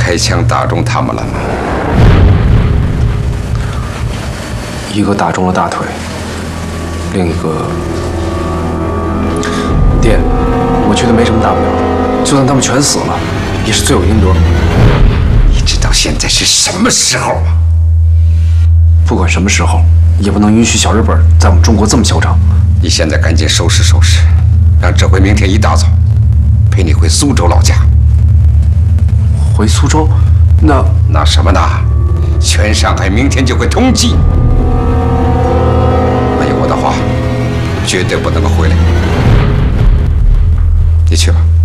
开枪打中他们了吗？ 一个打中了大腿，另一个……爹，我觉得没什么大不了的，就算他们全死了，也是罪有应得。 你知道现在是什么时候吗？ 不管什么时候，也不能允许小日本在我们中国这么嚣张。 你现在赶紧收拾收拾，让指挥明天一大早陪你回苏州老家。 回苏州？那什么呢？全上海明天就会通缉。没有我的话，绝对不能够回来。你去吧。